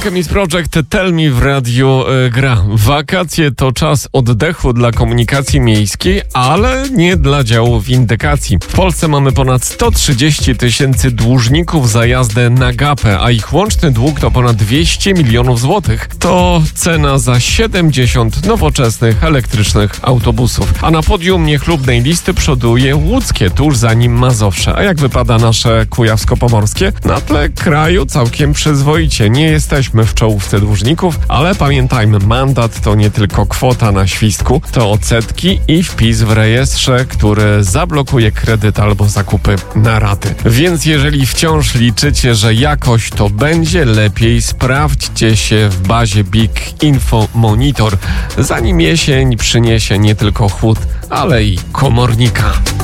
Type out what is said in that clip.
Alchemist Project, Tell Me w radiu gra. Wakacje to czas oddechu dla komunikacji miejskiej, ale nie dla działu windykacji. W Polsce mamy ponad 130 tysięcy dłużników za jazdę na gapę, a ich łączny dług to ponad 200 milionów złotych. To cena za 70 nowoczesnych elektrycznych autobusów. A na podium niechlubnej listy przoduje łódzkie, tuż za nim Mazowsze. A jak wypada nasze kujawsko-pomorskie? Na tle kraju całkiem przyzwoicie. Nie jesteśmy w czołówce dłużników, ale pamiętajmy, mandat to nie tylko kwota na świstku, to odsetki i wpis w rejestrze, który zablokuje kredyt albo zakupy na raty. Więc jeżeli wciąż liczycie, że jakoś to będzie, lepiej sprawdźcie się w bazie Big Info Monitor, zanim jesień przyniesie nie tylko chłód, ale i komornika.